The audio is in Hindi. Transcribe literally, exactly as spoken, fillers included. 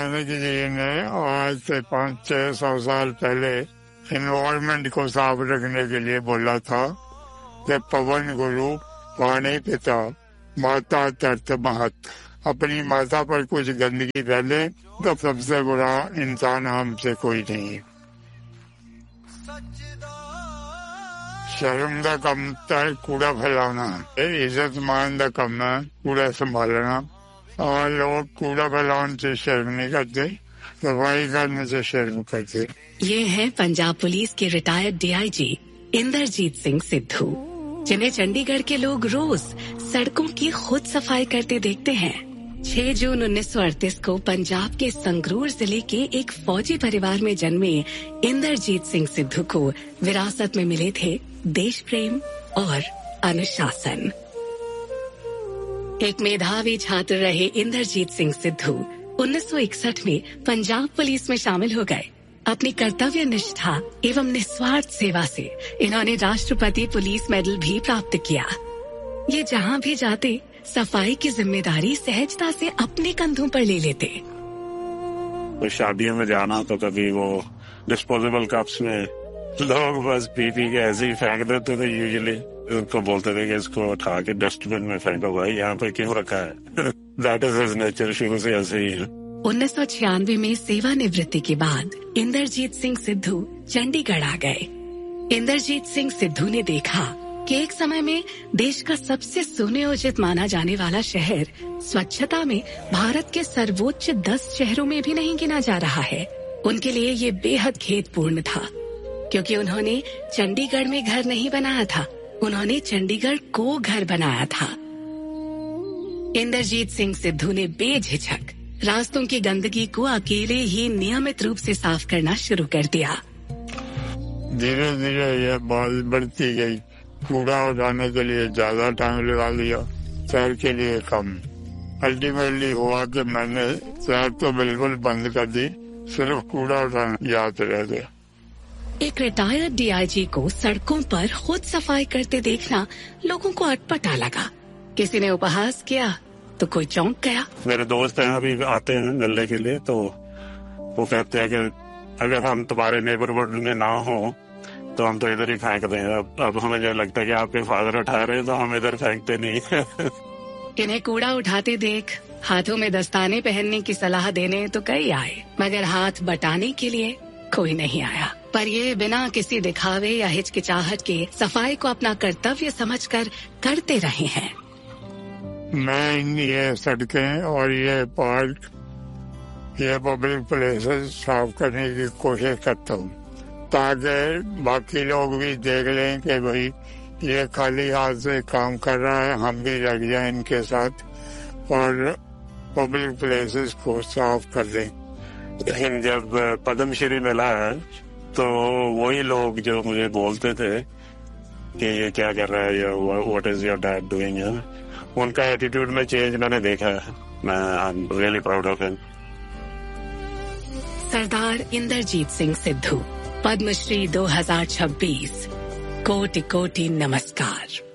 नानक जी ने आज से पाँच छह सौ साल पहले एनवायरमेंट को साफ रखने के लिए बोला था कि पवन गुरु पानी पिता माता तर्त महत। अपनी माता पर कुछ गंदगी डाले तो सबसे बुरा इंसान हमसे कोई नहीं है। शर्म का कम है कूड़ा फैलाना, इज्जत मान का कम है कूड़ा संभालना। और लोग कूड़ा फैलाने से शर्म नहीं करते, सफाई करने से शर्म करते। ये है पंजाब पुलिस के रिटायर्ड डीआईजी इंद्रजीत सिंह सिद्धू, जिन्हें चंडीगढ़ के लोग रोज सड़कों की खुद सफाई करते देखते हैं। छह जून उन्नीस सौ अड़तीस को पंजाब के संगरूर जिले के एक फौजी परिवार में जन्मे इंद्रजीत सिंह सिद्धू को विरासत में मिले थे देश प्रेम और अनुशासन। एक मेधावी छात्र रहे इंद्रजीत सिंह सिद्धू उन्नीस सौ इकसठ में पंजाब पुलिस में शामिल हो गए। अपनी कर्तव्य निष्ठा एवं निस्वार्थ सेवा से इन्होंने राष्ट्रपति पुलिस मेडल भी प्राप्त किया। ये जहाँ भी जाते सफाई की जिम्मेदारी सहजता से अपने कंधों पर ले लेते। तो शादियों में जाना तो कभी वो डिस्पोजेबल कप्स में लोग बस पी पी के ऐसे ही फेंक देते थे। यूजुअली उनको बोलते थे कि इसको उठा के डस्टबिन में फेंको, भाई यहाँ पे क्यों रखा है। दैट इज हिज नेचर, शुरू से ऐसे ही है। उन्नीस सौ छियानवे में सेवानिवृत्ति के बाद इंद्रजीत सिंह सिद्धू चंडीगढ़ आ गए। इंद्रजीत सिंह सिद्धू ने देखा कि एक समय में देश का सबसे सुनियोजित माना जाने वाला शहर स्वच्छता में भारत के सर्वोच्च दस शहरों में भी नहीं गिना जा रहा है। उनके लिए ये बेहद खेदपूर्ण था, क्योंकि उन्होंने चंडीगढ़ में घर नहीं बनाया था, उन्होंने चंडीगढ़ को घर बनाया था। इंद्रजीत सिंह सिद्धू ने बेझिझक रास्तों की गंदगी को अकेले ही नियमित रूप से साफ करना शुरू कर दिया। धीरे धीरे यह बात बढ़ती गई। कूड़ा उठाने के लिए ज्यादा टाइम लगा लिया, शहर के लिए कम। अल्टीमेटली हुआ कि मैंने शहर तो बिल्कुल बंद कर दी, सिर्फ कूड़ा उठाना याद रह गया। एक रिटायर्ड डीआईजी को सड़कों पर खुद सफाई करते देखना लोगों को अटपटा लगा। किसी ने उपहास किया तो कोई चौंक गया। मेरे दोस्त हैं अभी आते हैं मिलने के लिए, तो वो कहते हैं कि अगर हम तुम्हारे नेबरहुड में ना हो तो हम तो इधर ही फेंक दें। अब, अब हमें जो लगता है कि आपके फादर उठा रहे हैं तो हम इधर फेंकते नहीं। इन्हें कूड़ा उठाते देख हाथों में दस्ताने पहनने की सलाह देने तो कई आए, मगर हाथ बटाने के लिए कोई नहीं आया। पर ये बिना किसी दिखावे या हिचकिचाहट के सफाई को अपना कर्तव्य समझकर करते रहे हैं। मैं ये सड़कें और ये पार्क, ये पब्लिक प्लेसेस साफ करने की कोशिश करता हूँ, ताकि बाकी लोग भी देख लें कि भाई ये खाली हाथ से काम कर रहा है, हम भी लग जाए इनके साथ और पब्लिक प्लेसेस को साफ कर दें। लेकिन जब पद्मश्री मिला है तो वही लोग जो मुझे बोलते थे कि ये क्या कर रहा है, या what is your dad doing, उनका एटीट्यूड में चेंज मैंने देखा है। मैं I am really proud of him. सरदार इंद्रजीत सिंह सिद्धू, पद्मश्री दो हज़ार छब्बीस। कोटि कोटि नमस्कार।